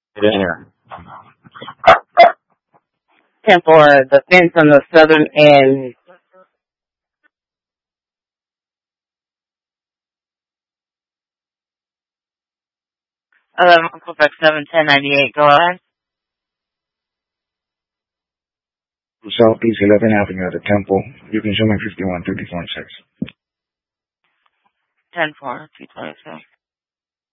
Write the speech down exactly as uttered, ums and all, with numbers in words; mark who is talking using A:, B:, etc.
A: Get in here.
B: ten four, the fence on the southern end. eleven, Quebec seven, ten ninety-eight, go ahead.
C: Southeast eleventh Avenue at the Temple. You can show me fifty-one thirty point six.
B: ten four, two twenty-six.